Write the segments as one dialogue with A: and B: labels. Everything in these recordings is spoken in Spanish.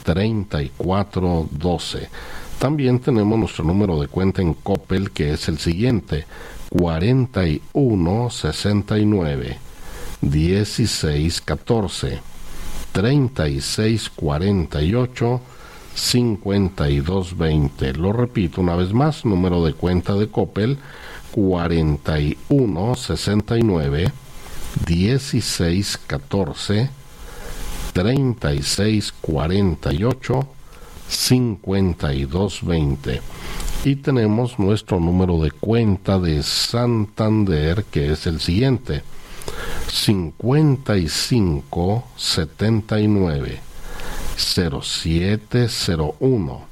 A: 3412. También tenemos nuestro número de cuenta en Coppel, que es el siguiente: 4169 1614 3648 5220. Lo repito una vez más: número de cuenta de Coppel, 4169 1614 3648 5220. Y tenemos nuestro número de cuenta de Santander, que es el siguiente: 5579 0701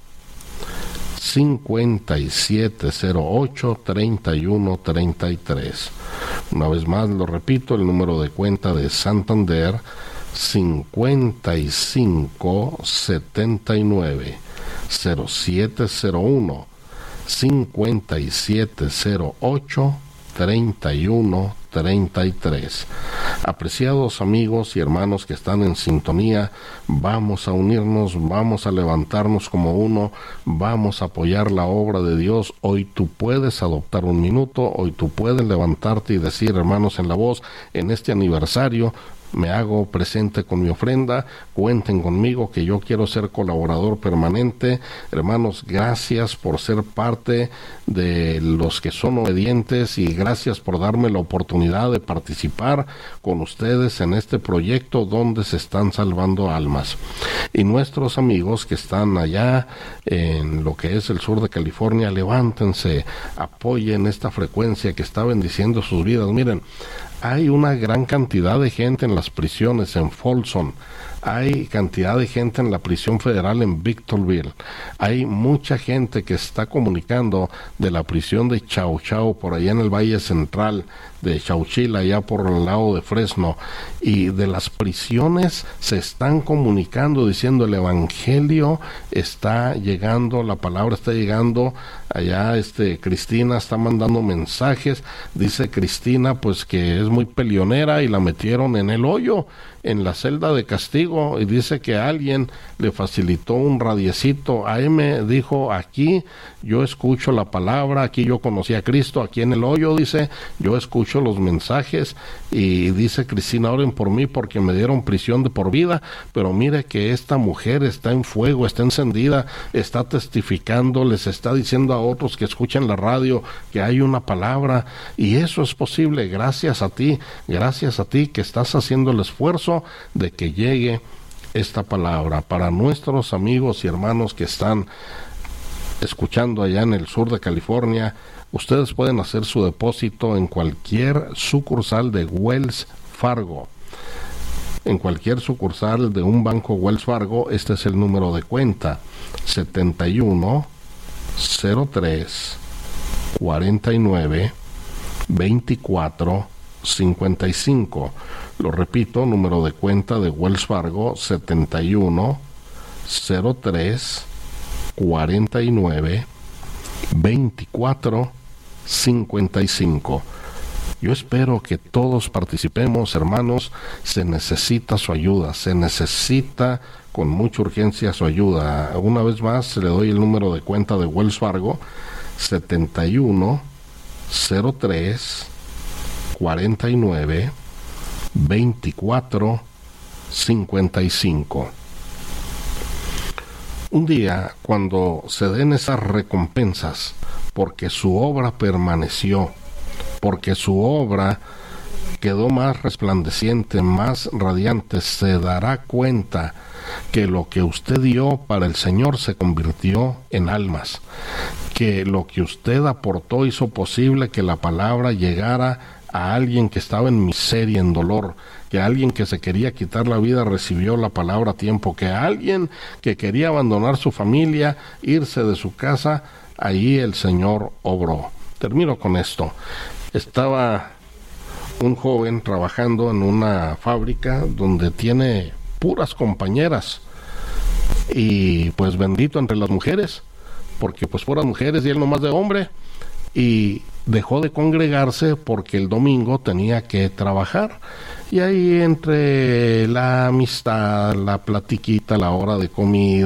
A: 5708 3133. Una vez más lo repito: el número de cuenta de Santander, 5579 0701 5708 3133. Apreciados amigos y hermanos que están en sintonía, vamos a unirnos, vamos a levantarnos como uno, vamos a apoyar la obra de Dios. Hoy tú puedes adoptar un minuto, hoy tú puedes levantarte y decir: hermanos en la voz, en este aniversario me hago presente con mi ofrenda, cuenten conmigo que yo quiero ser colaborador permanente. Hermanos, gracias por ser parte de los que son obedientes, y gracias por darme la oportunidad de participar con ustedes en este proyecto donde se están salvando almas. Y nuestros amigos que están allá en lo que es el sur de California, levántense, apoyen esta frecuencia que está bendiciendo sus vidas. Miren, hay una gran cantidad de gente en las prisiones en Folsom, hay cantidad de gente en la prisión federal en Victorville, hay mucha gente que está comunicando de la prisión de Chau Chau por allá en el Valle Central, de Chauchila, allá por el lado de Fresno, y de las prisiones se están comunicando diciendo: el evangelio está llegando, la palabra está llegando. Allá Cristina está mandando mensajes, dice Cristina pues que es muy peleonera y la metieron en el hoyo, en la celda de castigo, y dice que alguien le facilitó un radiecito AM, dijo: aquí yo escucho la palabra, aquí yo conocí a Cristo, aquí en el hoyo, dice, yo escucho los mensajes. Y dice Cristina: oren por mí porque me dieron prisión de por vida, pero mire que esta mujer está en fuego, está encendida, está testificando, les está diciendo a otros que escuchan la radio que hay una palabra, y eso es posible gracias a ti que estás haciendo el esfuerzo de que llegue esta palabra. Para nuestros amigos y hermanos que están escuchando allá en el sur de California, ustedes pueden hacer su depósito en cualquier sucursal de Wells Fargo. En cualquier sucursal de un banco Wells Fargo, este es el número de cuenta: 71 03 49 24 55. Lo repito: número de cuenta de Wells Fargo, 71 03 49 24 55. Yo espero que todos participemos, hermanos. Se necesita su ayuda, se necesita con mucha urgencia su ayuda. Una vez más le doy el número de cuenta de Wells Fargo: 71 03 49 24 55. Un día, cuando se den esas recompensas, porque su obra permaneció, porque su obra quedó más resplandeciente, más radiante, se dará cuenta que lo que usted dio para el Señor se convirtió en almas, que lo que usted aportó hizo posible que la palabra llegara a alguien que estaba en miseria, en dolor, que alguien que se quería quitar la vida recibió la palabra a tiempo, que alguien que quería abandonar su familia, irse de su casa, allí el Señor obró. Termino con esto. Estaba un joven trabajando en una fábrica donde tiene puras compañeras, y pues bendito entre las mujeres, porque pues puras mujeres y él nomás de hombre, y dejó de congregarse porque el domingo tenía que trabajar. Y ahí, entre la amistad, la platiquita, la hora de comida,